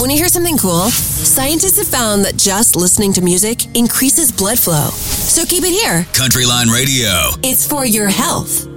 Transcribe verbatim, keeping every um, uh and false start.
Want to hear something cool? Scientists have found that just listening to music increases blood flow. So keep it here. Countryline Radio. It's for your health.